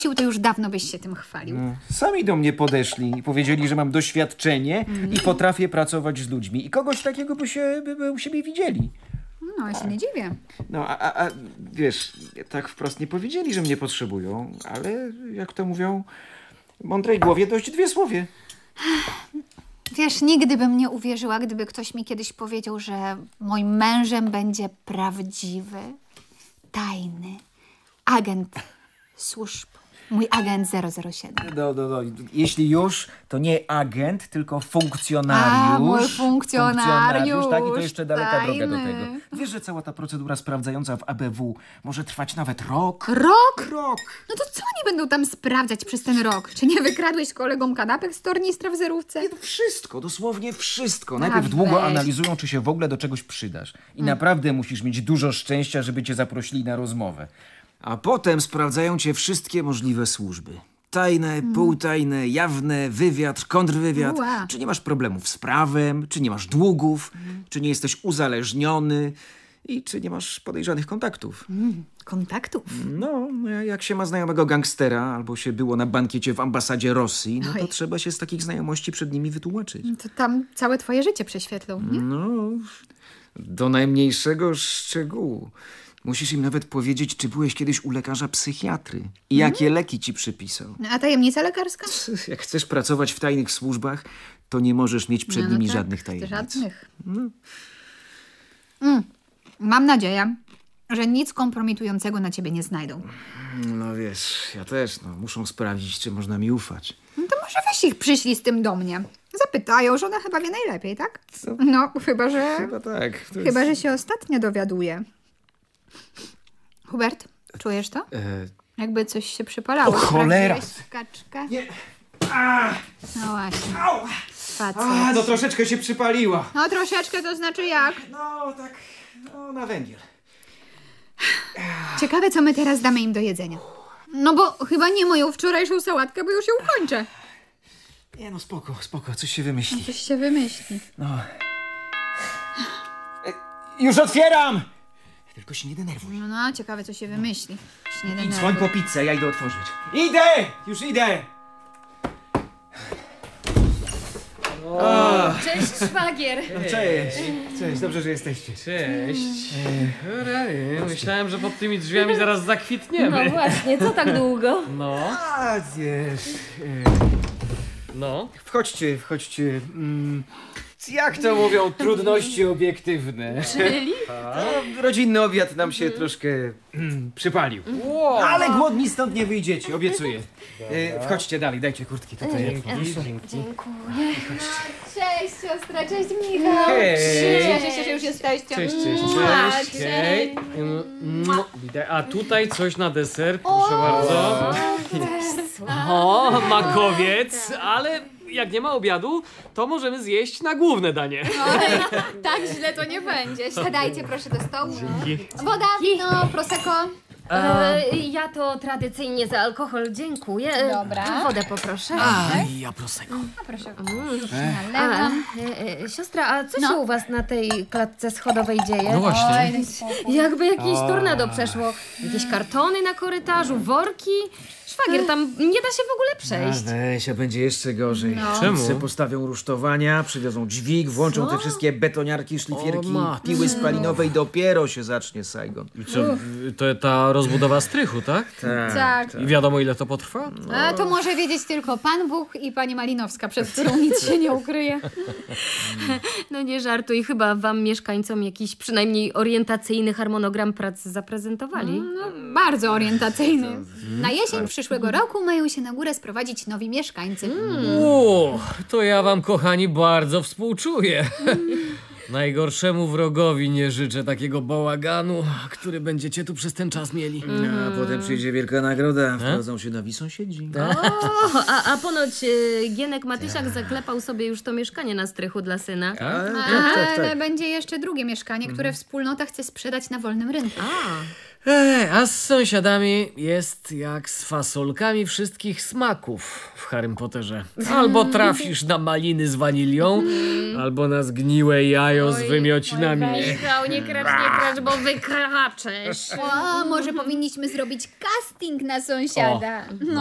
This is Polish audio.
to już dawno byś się tym chwalił. Sami do mnie podeszli i powiedzieli, że mam doświadczenie i potrafię pracować z ludźmi. I kogoś takiego by u siebie widzieli. No, ja się nie dziwię. No, a wiesz, tak wprost nie powiedzieli, że mnie potrzebują, ale jak to mówią, mądrej głowie dość dwie słowie. Wiesz, nigdy bym nie uwierzyła, gdyby ktoś mi kiedyś powiedział, że moim mężem będzie prawdziwy, tajny agent służb. Mój agent 007. No. Jeśli już, to nie agent, tylko funkcjonariusz. A, mój funkcjonariusz, tak? I to jeszcze daleka tajny. droga do tego. Wiesz, że cała ta procedura sprawdzająca w ABW może trwać nawet rok? Rok? Rok. No to co oni będą tam sprawdzać przez ten rok? Czy nie wykradłeś kolegom kanapek z tornistra w zerówce? Nie, no wszystko, dosłownie wszystko. A, Najpierw długo weź. analizują, czy się w ogóle do czegoś przydasz. I naprawdę musisz mieć dużo szczęścia, żeby cię zaprosili na rozmowę. A potem sprawdzają cię wszystkie możliwe służby. Tajne, półtajne, jawne, wywiad, kontrwywiad. Ua. Czy nie masz problemów z prawem, czy nie masz długów, czy nie jesteś uzależniony i czy nie masz podejrzanych kontaktów. Kontaktów? No, jak się ma znajomego gangstera albo się było na bankiecie w ambasadzie Rosji, no to Oj. trzeba się z takich znajomości przed nimi wytłumaczyć. To tam całe twoje życie prześwietlą, nie? No, do najmniejszego szczegółu. Musisz im nawet powiedzieć, czy byłeś kiedyś u lekarza psychiatry i jakie leki ci przypisał. A tajemnica lekarska? Jak chcesz pracować w tajnych służbach, to nie możesz mieć przed nimi tak, żadnych tajemnic. Żadnych. Mam nadzieję, że nic kompromitującego na ciebie nie znajdą. No wiesz, ja też, muszą sprawdzić, czy można mi ufać. No to może weź ich przyślij z tym do mnie. Zapytają, że ona chyba wie najlepiej, tak? Co? No, chyba, że tak. chyba, że się ostatnio dowiaduje. Hubert, czujesz to? Jakby coś się przypalało. O, cholera! Sprawdziłeś kaczkę? Nie. No właśnie. Au! Facet. No troszeczkę się przypaliła. No troszeczkę to znaczy jak? No tak, na węgiel. Ciekawe, co my teraz damy im do jedzenia. No bo chyba nie moją wczorajszą sałatkę, bo już ją kończę. Nie spoko, coś się wymyśli. Coś się wymyśli. Już otwieram! Tylko się nie denerwuj. No, ciekawe, co się wymyśli. Się nie Idź, denerwuj. dzwoń po pizzę, ja idę otworzyć. Idę! Już idę! Cześć, szwagier. Cześć, dobrze, że jesteście. Cześć. Myślałem, że pod tymi drzwiami zaraz zakwitniemy. No właśnie, co tak długo? No. Wiesz... No. Wchodźcie. Jak to mówią, trudności obiektywne. Czyli? Rodzinny obiad nam się troszkę przypalił. Wow. Ale głodni stąd nie wyjdziecie, obiecuję. Wchodźcie dalej, dajcie kurtki tutaj. Dziękuję. Cześć siostra, cześć Michał. Hej. Cieszę się, że już jesteście. Cześć. Cześć. Hej. Witaj. A tutaj coś na deser, proszę bardzo. O, makowiec, ale jak nie ma obiadu, to możemy zjeść na główne danie. Oj, tak źle to nie będzie. Siadajcie proszę do stołu. Woda, wino, prosecco. Ja to tradycyjnie za alkohol dziękuję. Dobra. Wodę poproszę. Ja prosecco. Proszę. A, siostra, a co się u was na tej klatce schodowej dzieje? No właśnie. Jakby jakieś tornado przeszło. Jakieś kartony na korytarzu, worki. Szwagier, tam nie da się w ogóle przejść. Weź, a będzie jeszcze gorzej. Czemu? Se postawią rusztowania, przywiozą dźwig, włączą te wszystkie betoniarki, szlifierki, O, matko. piły spalinowe i dopiero się zacznie Saigon. Co, to ta rozbudowa strychu, tak? Tak. I wiadomo, ile to potrwa? A to może wiedzieć tylko Pan Bóg i Pani Malinowska, przed którą nic się nie ukryje. No nie żartuj, chyba wam mieszkańcom jakiś przynajmniej orientacyjny harmonogram prac zaprezentowali. No, bardzo orientacyjny. Na jesień przyszłego roku mają się na górę sprowadzić nowi mieszkańcy. To ja wam, kochani, bardzo współczuję. Najgorszemu wrogowi nie życzę takiego bałaganu, który będziecie tu przez ten czas mieli. A potem przyjdzie wielka nagroda, wprowadzą się nowi sąsiedzi. A ponoć Gienek Matysiak zaklepał sobie już to mieszkanie na strychu dla syna. Ale będzie jeszcze drugie mieszkanie, które wspólnota chce sprzedać na wolnym rynku. A z sąsiadami jest jak z fasolkami wszystkich smaków w Harrym Potterze. Albo trafisz na maliny z wanilią, albo na zgniłe jajo z wymiocinami. Michał, nie kracz, bo wykraczesz. O, może powinniśmy zrobić casting na sąsiada.